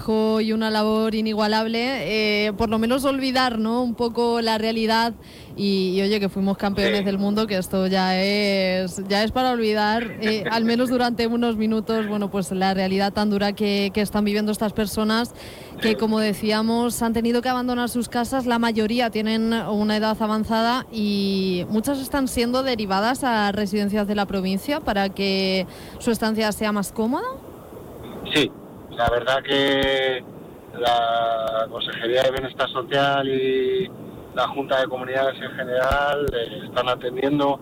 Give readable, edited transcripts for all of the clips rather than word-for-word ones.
trabajo y una labor inigualable, por lo menos olvidar, ¿no?, un poco la realidad y oye, que fuimos campeones del mundo, que esto ya es para olvidar, al menos durante unos minutos, bueno, pues la realidad tan dura que están viviendo estas personas, que como decíamos han tenido que abandonar sus casas. La mayoría tienen una edad avanzada y muchas están siendo derivadas a residencias de la provincia para que su estancia sea más cómoda. Sí, la verdad que la Consejería de Bienestar Social y la Junta de Comunidades en general están atendiendo,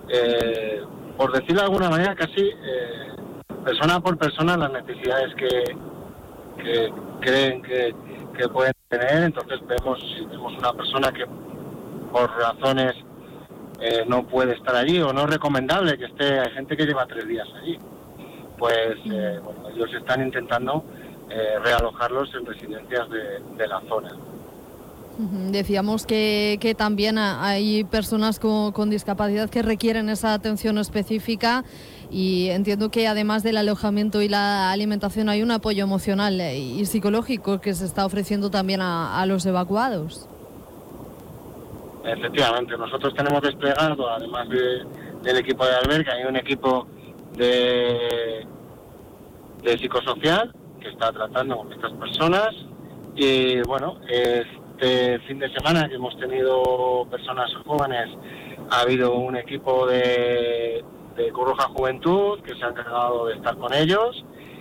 por decirlo de alguna manera, casi persona por persona las necesidades que creen que pueden tener. Entonces si vemos una persona que por razones no puede estar allí o no es recomendable que esté, hay gente que lleva 3 días allí, pues bueno, ellos están intentando realojarlos en residencias de la zona. Decíamos que también hay personas con discapacidad que requieren esa atención específica y entiendo que además del alojamiento y la alimentación hay un apoyo emocional y psicológico que se está ofreciendo también a los evacuados. Efectivamente, nosotros tenemos desplegado, además del equipo de albergue, hay un equipo de psicosocial que está tratando con estas personas y bueno, este fin de semana que hemos tenido personas jóvenes, ha habido un equipo de Cruz Roja Juventud que se ha encargado de estar con ellos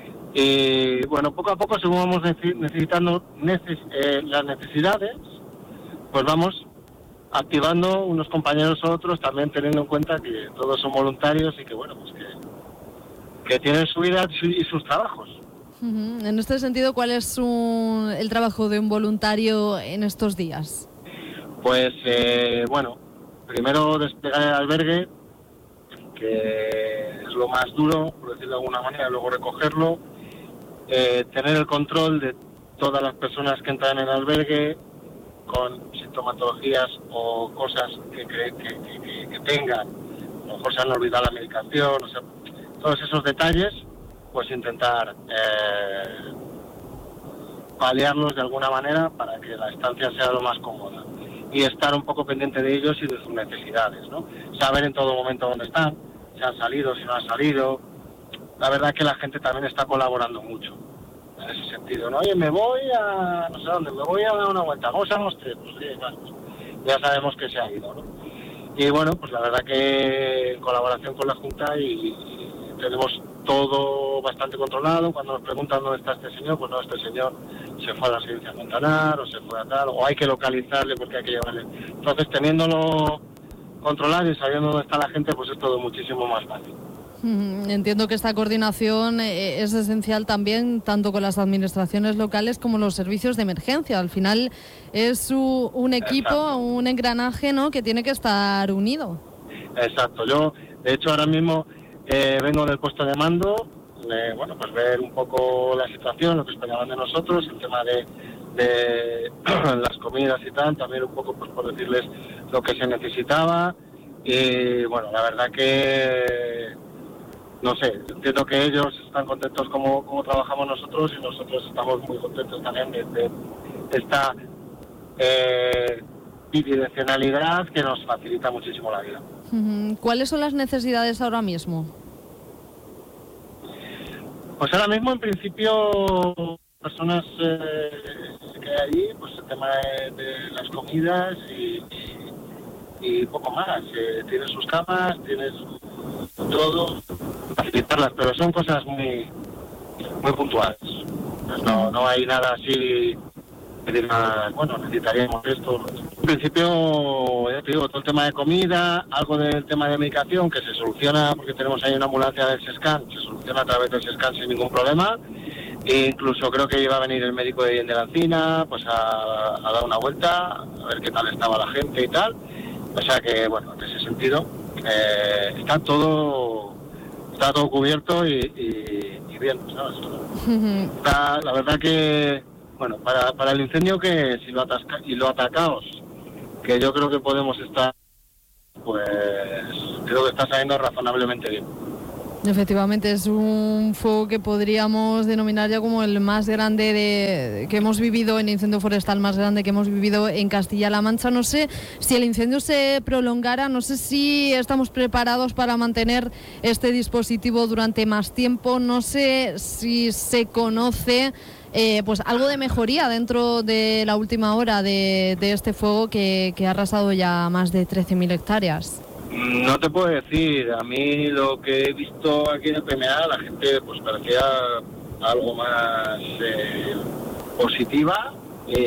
y bueno, poco a poco según vamos necesitando las necesidades, pues vamos activando unos compañeros u otros, también teniendo en cuenta que todos son voluntarios y que bueno, pues que tienen su vida y sus trabajos. En este sentido, ¿cuál es el trabajo de un voluntario en estos días? Pues bueno, primero desplegar el albergue, que es lo más duro, por decirlo de alguna manera, luego recogerlo, tener el control de todas las personas que entran en el albergue con sintomatologías o cosas que tengan, a lo mejor se han olvidado la medicación, o sea, todos esos detalles, pues intentar paliarlos de alguna manera para que la estancia sea lo más cómoda y estar un poco pendiente de ellos y de sus necesidades, ¿no? Saber en todo momento dónde están, si han salido, si no han salido. La verdad que la gente también está colaborando mucho en ese sentido, ¿no? Oye, me voy a no sé dónde, me voy a dar una vuelta, ¿cómo se los 3? Pues sí, bueno, pues ya sabemos que se ha ido, ¿no? Y bueno, pues la verdad que en colaboración con la Junta y tenemos todo bastante controlado. Cuando nos preguntan dónde está este señor, pues no, este señor se fue a la residencia Montanar o se fue a tal, o hay que localizarle porque hay que llevarle. Entonces, teniéndolo controlado y sabiendo dónde está la gente, pues es todo muchísimo más fácil. Entiendo que esta coordinación es esencial también, tanto con las administraciones locales como los servicios de emergencia. Al final es un equipo, exacto, un engranaje, ¿no?, que tiene que estar unido. Exacto. Yo, de hecho, ahora mismo vengo del puesto de mando, bueno, pues ver un poco la situación, lo que esperaban de nosotros, el tema de las comidas y tal, también un poco pues por decirles lo que se necesitaba. Y bueno, la verdad que no sé, entiendo que ellos están contentos como trabajamos nosotros y nosotros estamos muy contentos también de esta bidireccionalidad que nos facilita muchísimo la vida. ¿Cuáles son las necesidades ahora mismo? Pues ahora mismo, en principio, personas que hay allí, pues el tema de las comidas y poco más. Tienes sus camas, tienes todo, facilitarlas, pero son cosas muy puntuales. Pues no hay nada así que diga, bueno, necesitaríamos esto. En principio, ya te digo, todo el tema de comida, algo del tema de medicación que se soluciona porque tenemos ahí una ambulancia del SESCAN, se soluciona a través del SESCAN sin ningún problema. E incluso creo que iba a venir el médico de la Encina, pues a dar una vuelta, a ver qué tal estaba la gente y tal. O sea que, bueno, en ese sentido, está todo cubierto y bien, ¿sabes? La verdad que, bueno, para el incendio que si lo atacaos, que yo creo que podemos estar, pues creo que está saliendo razonablemente bien. Efectivamente, es un fuego que podríamos denominar ya como el más grande que hemos vivido, en incendio forestal más grande que hemos vivido en Castilla-La Mancha. No sé si el incendio se prolongara, no sé si estamos preparados para mantener este dispositivo durante más tiempo, no sé si se conoce pues algo de mejoría dentro de la última hora de este fuego que ha arrasado ya más de 13.000 hectáreas. No te puedo decir, a mí lo que he visto aquí en el PMA, la gente pues parecía algo más positiva,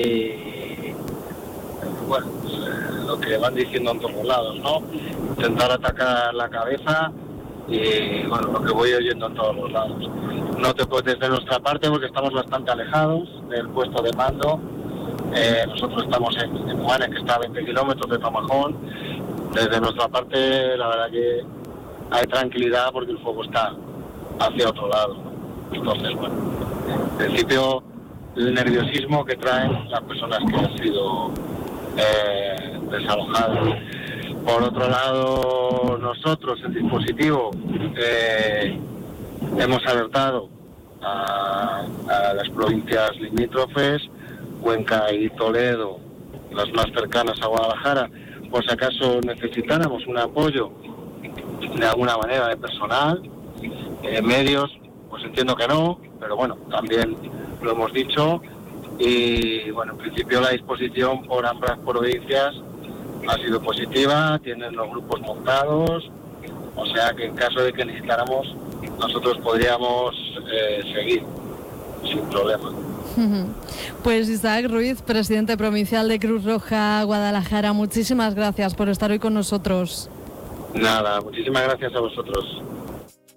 bueno, pues, lo que van diciendo en todos lados, ¿no? Intentar atacar la cabeza y bueno, lo que voy oyendo en todos los lados. No te puedo, desde nuestra parte, porque estamos bastante alejados del puesto de mando, nosotros estamos en Juanes, que está a 20 kilómetros de Tamajón. Desde nuestra parte, la verdad que hay tranquilidad porque el fuego está hacia otro lado. Entonces, bueno, en principio, el nerviosismo que traen las personas que han sido desalojadas. Por otro lado, nosotros, el dispositivo, hemos alertado a las provincias limítrofes, Cuenca y Toledo, las más cercanas a Guadalajara, por si acaso necesitáramos un apoyo de alguna manera de personal, medios, pues entiendo que no, pero bueno, también lo hemos dicho. Y bueno, en principio la disposición por ambas provincias ha sido positiva, tienen los grupos montados, o sea que en caso de que necesitáramos, nosotros podríamos seguir sin problema. Pues Isaac Ruiz, presidente provincial de Cruz Roja Guadalajara, muchísimas gracias por estar hoy con nosotros. Nada, muchísimas gracias a vosotros.